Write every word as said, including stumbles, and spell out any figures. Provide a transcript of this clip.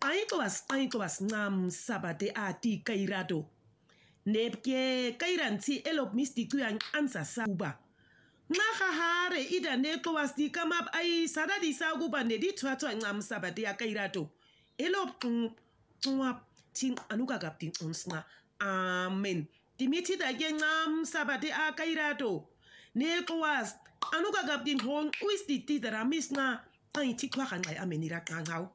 Qayiqwas qayiqwas ncam sabate ati kairato. Nepke kairanti elop misti kuyan ansa sauba. Ngahahare ida neqwas di kamap ai sadadi sauba ne di twato ncam sabate ya kairato. Elop mwap ting anuka gapting onsna. Amen. Timiti da gen ncam sabate a kairato. Neqwas anuka gapting hon uisti ti da ramisna. Ai tikwa kan ai amenira kan hau.